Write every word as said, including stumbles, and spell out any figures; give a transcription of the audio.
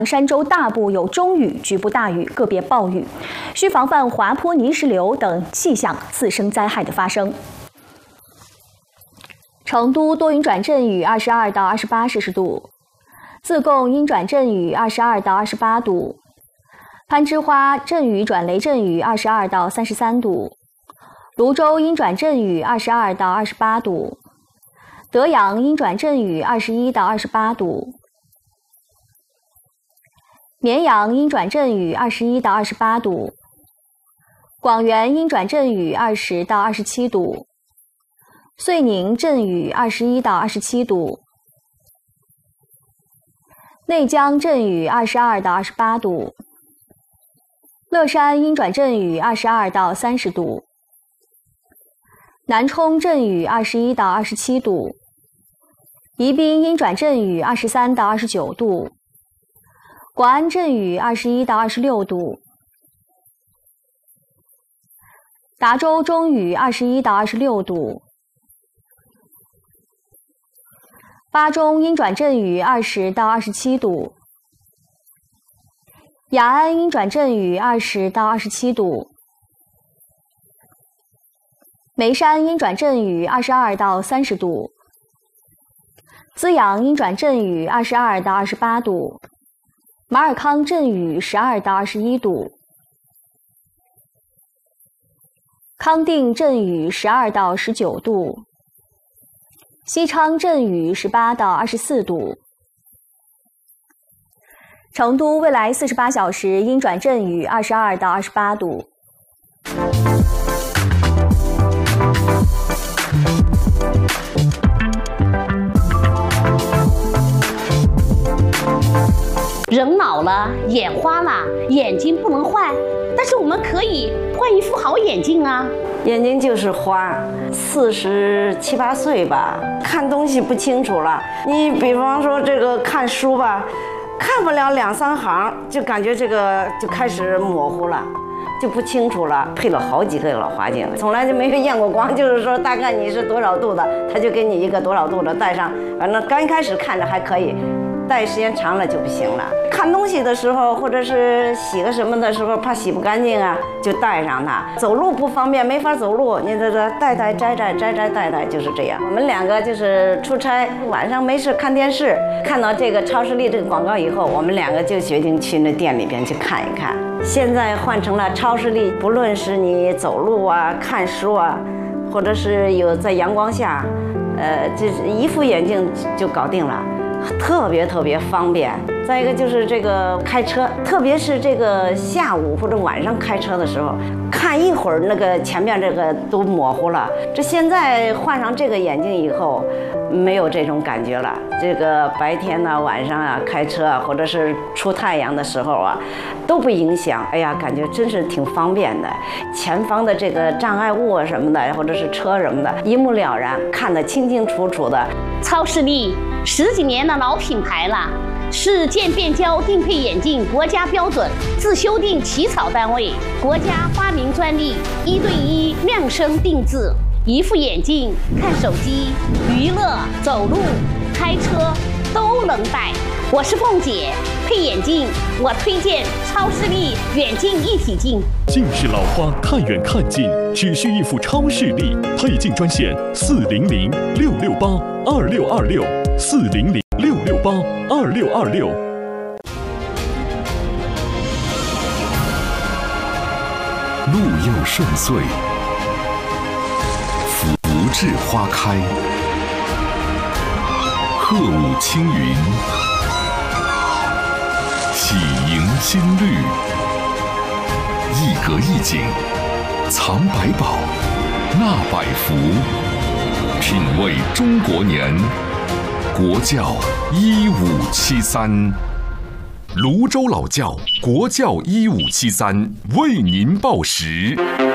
山州大部有中雨，局部大雨，个别暴雨，需防范滑坡、泥石流等气象次生灾害的发生。成都多云转阵雨，二十二到二十八摄氏度；自贡阴转阵雨，二十二到二十八度；攀枝花阵雨转雷阵雨，二十二到三十三度；泸州阴转阵雨，二十二到二十八度；德阳阴转阵雨，二十一到二十八度。 绵阳阴转阵雨，二十一到二十八度；广元阴转阵雨，二十到二十七度；遂宁阵雨，二十一到二十七度；内江阵雨，二十二到二十八度；乐山阴转阵雨，二十二到三十度；南充阵雨，二十一到二十七度；宜宾阴转阵雨，二十三到二十九度。 广安阵雨二十一到二十六度，达州中雨二十一到二十六度，巴中阴转阵雨二十到二十七度，雅安阴转阵雨二十到二十七度，眉山阴转阵雨二十二到三十度，资阳阴转阵雨二十二到二十八度。 马尔康阵雨十二到二十一度，康定阵雨十二到十九度，西昌阵雨十八到二十四度。成都未来四十八小时阴转阵雨二十二到二十八度。 人老了，眼花了，眼睛不能换，但是我们可以换一副好眼镜啊。 眼睛就是花，四十七八岁吧，看东西不清楚了。你比方说这个看书吧，看不了两三行，就感觉这个就开始模糊了。 就不清楚了，配了好几个老花镜，从来就没有验过光，就是说大概你是多少度的，他就给你一个多少度的戴上，反正刚开始看着还可以，戴时间长了就不行了。看东西的时候，或者是洗个什么的时候，怕洗不干净啊，就戴上它。走路不方便，没法走路，你这这戴戴摘摘摘摘戴戴就是这样。我们两个就是出差，晚上没事看电视，看到这个超视力这个广告以后，我们两个就决定去那店里边去看一看。 现在换成了超视力，不论是你走路啊、看书啊，或者是有在阳光下，呃，这一副眼镜就搞定了，特别特别方便。再一个就是这个开车，特别是这个下午或者晚上开车的时候，看一会儿那个前面这个都模糊了。这现在换上这个眼镜以后，没有这种感觉了。这个白天呢、晚上啊开车啊，或者是出太阳的时候啊，都不影响。哎呀，感觉真是挺方便的。前方的这个障碍物啊什么的，或者是车什么的，一目了然，看得清清楚楚的。 超视力十几年的老品牌了。 是渐变焦定配眼镜国家标准自修订起草单位，国家发明专利，一对一量身定制，一副眼镜看手机、娱乐、走路、开车都能戴。我是凤姐，配眼镜我推荐超视力远近一体镜。 近视老花看远看近，只需一副超视力配镜专线：四零零六六八二六二六四零零。 六六八二六二六， 路又顺遂，福至花开，鹤舞青云，喜迎新绿，一格一景，藏百宝，纳百福，品味中国年。 国窖一五七三，泸州老窖国窖一五七三为您报时。